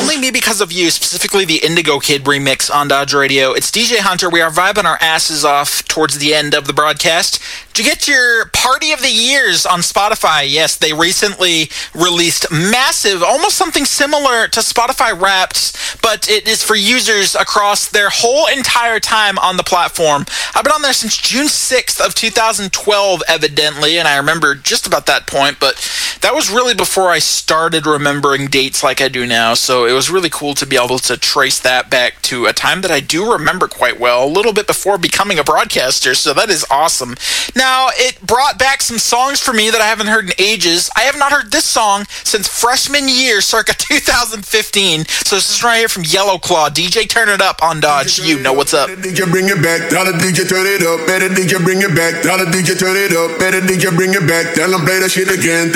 Only Me Because of You, specifically the Indigo Kid remix on Dodge Radio. It's DJ Hunter. We are vibing our asses off towards the end of the broadcast. Did you get your Party of the Years on Spotify? Yes, they recently released massive, almost something similar to Spotify Wrapped, but it is for users across their whole entire time on the platform. I've been on there since June 6th of 2012, evidently, and I remember just about that point, but that was really before I started remembering dates like I do now, so it was really cool to be able to trace that back to a time that I do remember quite well, a little bit before becoming a broadcaster, so that is awesome. Now, it brought back some songs for me that I haven't heard in ages. I have not heard this song since freshman year, circa 2015, so this is right here from Yellow Claw. DJ, turn it up on Dodge. You know what's up. Better DJ, bring it back. Tell the DJ, turn it up. Better DJ, bring it back. Tell the DJ, turn it up. Better DJ, bring it back. Tell them play that shit again.